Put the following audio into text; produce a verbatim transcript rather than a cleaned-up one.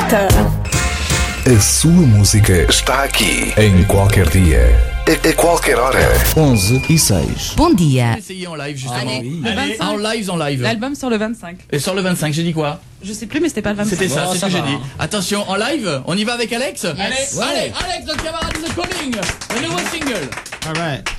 Malta. A sua música está aqui, em qualquer dia, a, a qualquer hora. onze e seis. Bon dia. Essayer en live justement. Allez, Oui. le Allez, vingt-cinq. en live, en live. L'album sur le vingt-cinq. Et sur le vingt-cinq, j'ai dit quoi? Je sais plus, mais c'était pas le vingt-cinq. C'était ça, Bon, c'est ce ça que j'ai va, dit. hein. Attention, en live, on y va avec Alex? Yes. Allez, allez, Alex, notre camarade de Calling, le nouveau single. All right.